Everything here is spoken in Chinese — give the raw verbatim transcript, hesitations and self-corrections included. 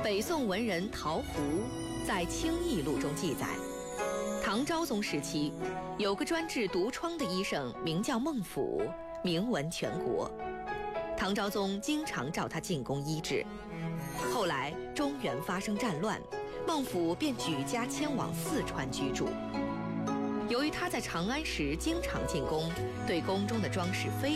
北宋文人陶壶在《清异录》中记载，唐昭宗时期，有个专治毒疮的医生，名叫孟府，名闻全国。唐昭宗经常召他进宫医治。后来中原发生战乱，孟府便举家迁往四川居住。由于他在长安时经常进宫，对宫中的装饰非